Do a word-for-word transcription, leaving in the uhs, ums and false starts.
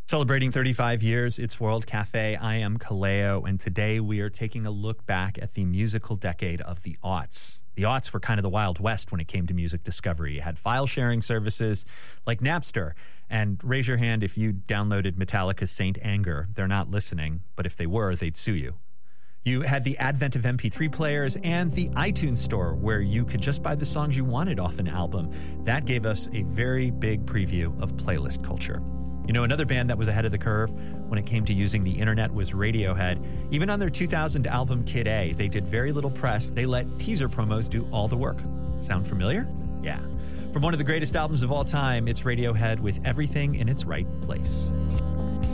Celebrating thirty-five years, it's World Cafe. I am Kaleo, and today we are taking a look back at the musical decade of the aughts. The aughts were kind of the Wild West when it came to music discovery. You had file sharing services like Napster. And raise your hand if you downloaded Metallica's Saint Anger. They're not listening, but if they were, they'd sue you. You had the advent of M P three players and the iTunes store, where you could just buy the songs you wanted off an album. That gave us a very big preview of playlist culture. You know, another band that was ahead of the curve when it came to using the internet was Radiohead. Even on their two thousand album Kid A, they did very little press. They let teaser promos do all the work. Sound familiar? Yeah. From one of the greatest albums of all time, it's Radiohead with Everything in Its Right Place.